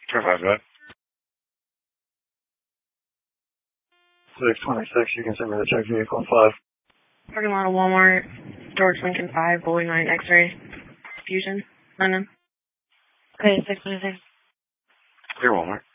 Sure, 5, go ahead. 626, you can send me the check vehicle 5. Parking lot of Walmart, George Lincoln 5, Bowling Line, X-ray, Fusion, London. Okay, 626. Clear Walmart.